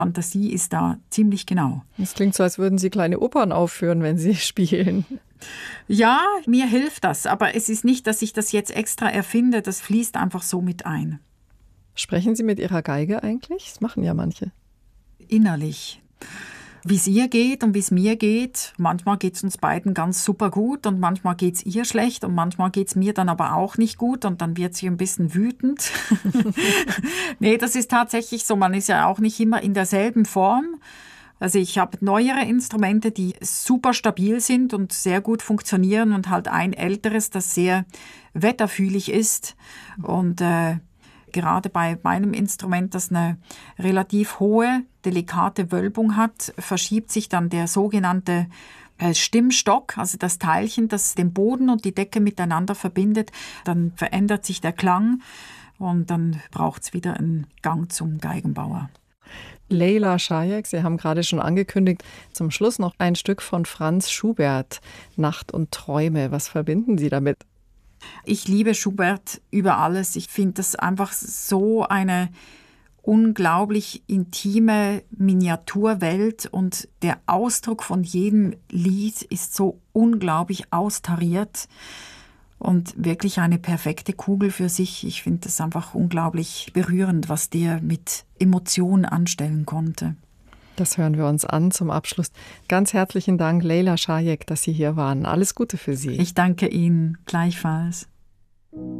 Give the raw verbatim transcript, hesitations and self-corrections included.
Fantasie ist da ziemlich genau. Es klingt so, als würden Sie kleine Opern aufführen, wenn Sie spielen. Ja, mir hilft das, aber es ist nicht, dass ich das jetzt extra erfinde, das fließt einfach so mit ein. Sprechen Sie mit Ihrer Geige eigentlich? Das machen ja manche. Innerlich. Wie es ihr geht und wie es mir geht. Manchmal geht es uns beiden ganz super gut und manchmal geht es ihr schlecht und manchmal geht es mir dann aber auch nicht gut und dann wird sie ein bisschen wütend. Nee, das ist tatsächlich so. Man ist ja auch nicht immer in derselben Form. Also ich habe neuere Instrumente, die super stabil sind und sehr gut funktionieren und halt ein älteres, das sehr wetterfühlig ist. Und äh, gerade bei meinem Instrument, das eine relativ hohe, delikate Wölbung hat, verschiebt sich dann der sogenannte Stimmstock, also das Teilchen, das den Boden und die Decke miteinander verbindet. Dann verändert sich der Klang und dann braucht es wieder einen Gang zum Geigenbauer. Leyla Shayek, Sie haben gerade schon angekündigt, zum Schluss noch ein Stück von Franz Schubert, Nacht und Träume. Was verbinden Sie damit? Ich liebe Schubert über alles. Ich finde das einfach so eine unglaublich intime Miniaturwelt und der Ausdruck von jedem Lied ist so unglaublich austariert und wirklich eine perfekte Kugel für sich. Ich finde das einfach unglaublich berührend, was der mit Emotionen anstellen konnte. Das hören wir uns an zum Abschluss. Ganz herzlichen Dank, Leyla Shayek, dass Sie hier waren. Alles Gute für Sie. Ich danke Ihnen gleichfalls.